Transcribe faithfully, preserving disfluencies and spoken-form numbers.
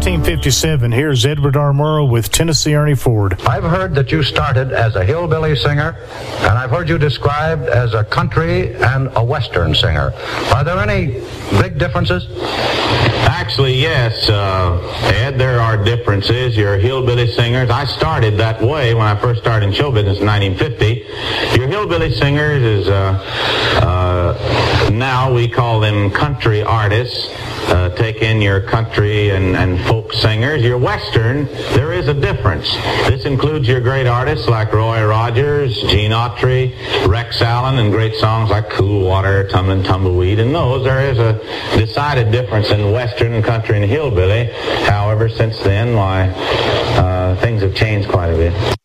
nineteen fifty-seven, here's Edward R. Murrow with Tennessee Ernie Ford. I've heard that you started as a hillbilly singer, and I've heard you described as a country and a western singer. Are there any big differences? Actually, yes, uh, Ed, there are differences. Your hillbilly singers, I started that way when I first started in show business in nineteen fifty. Your hillbilly singers is, uh, uh, now we call them country artists. Uh, take in your country and, and folk singers. Your western, there is a difference. This includes your great artists like Roy Rogers, Gene Autry, Rex Allen, and great songs like Cool Water, Tumblin' Tumbleweed. And those, there is a decided difference in western and country and hillbilly. However, since then, why, uh, things have changed quite a bit.